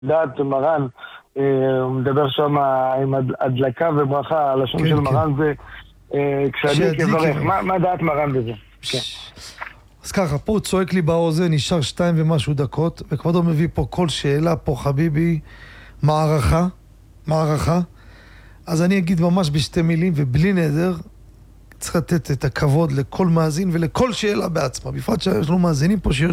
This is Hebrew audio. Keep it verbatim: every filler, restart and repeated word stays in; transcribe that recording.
דעת מרן, הוא מדבר שם עם הדלקה וברכה, הלשון של מרן זה כשהדליק יברך. מה דעת מרן בזה? אז ככה, פה הוא צועק לי באוזן, נשאר שתיים ומשהו דקות, וכבודו מביא פה כל שאלה, פה חביבי, מערכה, מערכה. אז אני אגיד ממש בשתי מילים, ובלי נדר, צריך לתת את הכבוד לכל מאזין ולכל שאלה בעצמה, בפרט שיש לנו מאזינים פה שיש